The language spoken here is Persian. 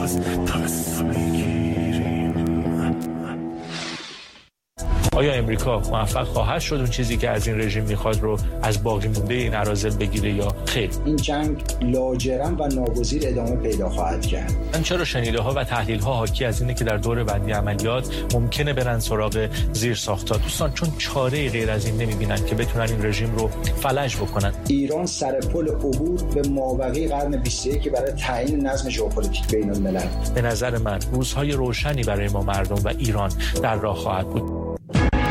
باز پس میگیریم. آیا امریکا موفق خواهد شد اون چیزی که از این رژیم میخواد رو از باقی مونده این اراذل بگیره یا خیر؟ این جنگ لاجرم و ناگزیر ادامه پیدا خواهد کرد. من چرا شنیده ها و تحلیل ها حاکی از اینه که در دور بعدی عملیات ممکنه برن سراغ زیر ساخت‌ها دوستان، چون چاره غیر از این نمیبینن که بتونن این رژیم رو فلج بکنن. ایران سر پل عبور به مابقی قرن 21 برای تعیین نظم ژئوپلیتیک بین الملل. به نظر من روزهای روشنی برای ما مردم و ایران در راه خواهد بود.